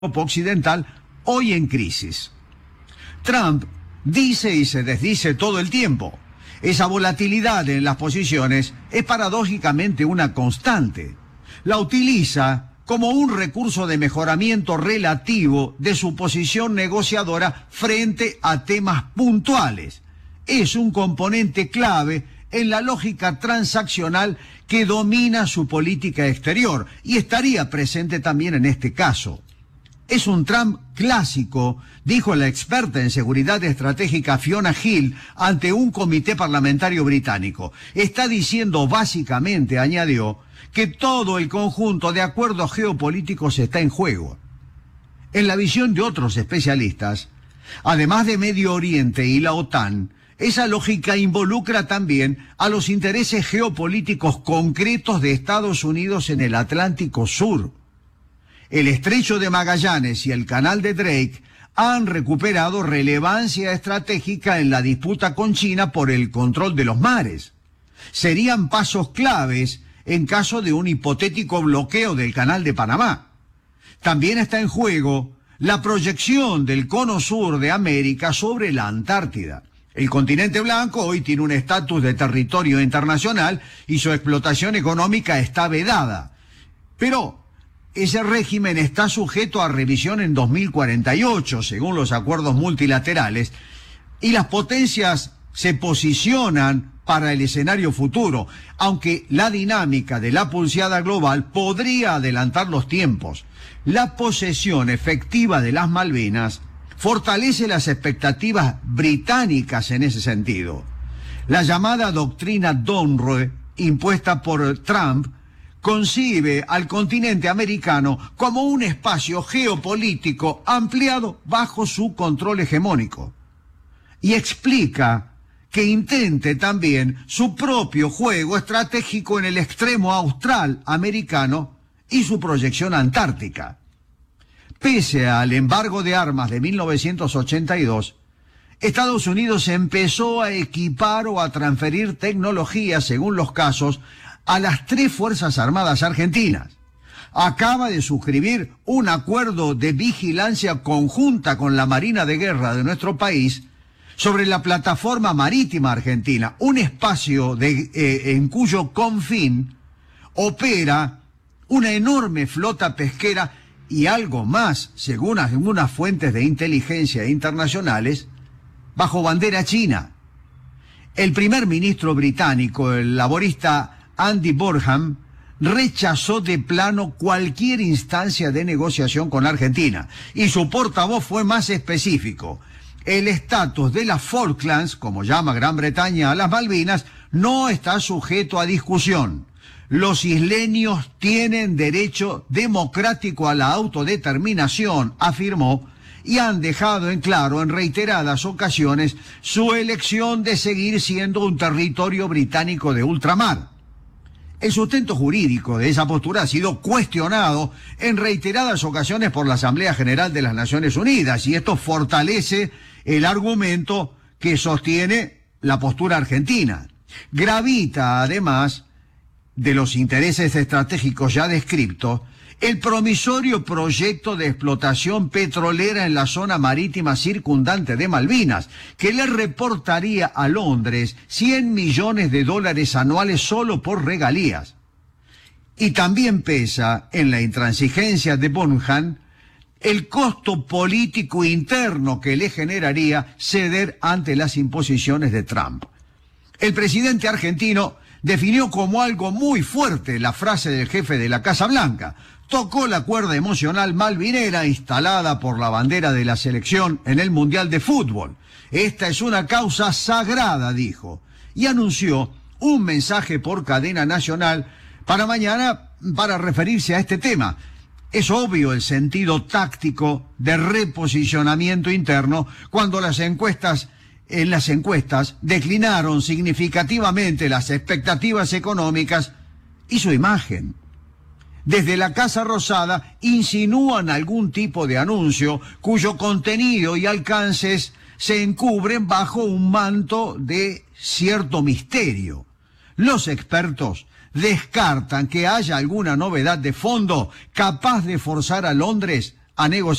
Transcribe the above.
occidental hoy en crisis. Trump dice y se desdice todo el tiempo. Esa volatilidad en las posiciones es paradójicamente una constante. La utiliza como un recurso de mejoramiento relativo de su posición negociadora frente a temas puntuales. Es un componente clave en la lógica transaccional que domina su política exterior y estaría presente también en este caso. Es un Trump clásico, dijo la experta en seguridad estratégica Fiona Hill ante un comité parlamentario británico. Está diciendo básicamente, añadió, que todo el conjunto de acuerdos geopolíticos está en juego. En la visión de otros especialistas, además de Medio Oriente y la OTAN, esa lógica involucra también a los intereses geopolíticos concretos de Estados Unidos en el Atlántico Sur. El Estrecho de Magallanes y el Canal de Drake han recuperado relevancia estratégica en la disputa con China por el control de los mares. Serían pasos claves en caso de un hipotético bloqueo del Canal de Panamá. También está en juego la proyección del cono sur de América sobre la Antártida. El continente blanco hoy tiene un estatus de territorio internacional y su explotación económica está vedada. Pero ese régimen está sujeto a revisión en 2048, según los acuerdos multilaterales, y las potencias se posicionan para el escenario futuro, aunque la dinámica de la pulseada global podría adelantar los tiempos. La posesión efectiva de las Malvinas fortalece las expectativas británicas en ese sentido. La llamada doctrina Monroe, impuesta por Trump, concibe al continente americano como un espacio geopolítico ampliado bajo su control hegemónico. Y explica que intente también su propio juego estratégico en el extremo austral americano y su proyección antártica. Pese al embargo de armas de 1982, Estados Unidos empezó a equipar o a transferir tecnología, según los casos, a las 3 Fuerzas Armadas argentinas. Acaba de suscribir un acuerdo de vigilancia conjunta con la Marina de Guerra de nuestro país sobre la plataforma marítima argentina, un espacio en cuyo confín opera una enorme flota pesquera y algo más, según algunas fuentes de inteligencia internacionales, bajo bandera china. El primer ministro británico, el laborista Andy Burnham, rechazó de plano cualquier instancia de negociación con Argentina, y su portavoz fue más específico. El estatus de las Falklands, como llama Gran Bretaña a las Malvinas, no está sujeto a discusión. Los isleños tienen derecho democrático a la autodeterminación, afirmó, y han dejado en claro en reiteradas ocasiones su elección de seguir siendo un territorio británico de ultramar. El sustento jurídico de esa postura ha sido cuestionado en reiteradas ocasiones por la Asamblea General de las Naciones Unidas, y esto fortalece el argumento que sostiene la postura argentina. Gravita, además de los intereses estratégicos ya descritos, el promisorio proyecto de explotación petrolera en la zona marítima circundante de Malvinas, que le reportaría a Londres $100 millones anuales solo por regalías. Y también pesa en la intransigencia de Burnham el costo político interno que le generaría ceder ante las imposiciones de Trump. El presidente argentino definió como algo muy fuerte la frase del jefe de la Casa Blanca. Tocó la cuerda emocional malvinera instalada por la bandera de la selección en el Mundial de Fútbol. Esta es una causa sagrada, dijo, y anunció un mensaje por cadena nacional para mañana para referirse a este tema. Es obvio el sentido táctico de reposicionamiento interno cuando en las encuestas declinaron significativamente las expectativas económicas y su imagen. Desde la Casa Rosada insinúan algún tipo de anuncio cuyo contenido y alcances se encubren bajo un manto de cierto misterio. Los expertos descartan que haya alguna novedad de fondo capaz de forzar a Londres a negociar